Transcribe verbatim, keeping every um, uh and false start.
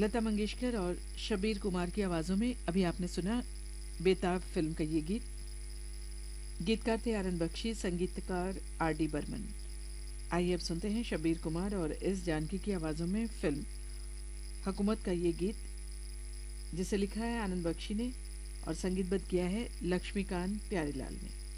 लता मंगेशकर और शब्बीर कुमार की आवाजों में अभी आपने सुना बेताब फिल्म का ये गीत। गीतकार थे आनंद बख्शी, संगीतकार आर डी बर्मन। आइए अब सुनते हैं शब्बीर कुमार और एस जानकी की आवाजों में फिल्म हुकूमत का ये गीत, जिसे लिखा है आनंद बख्शी ने और संगीतबद्ध किया है लक्ष्मीकांत प्यारेलाल ने।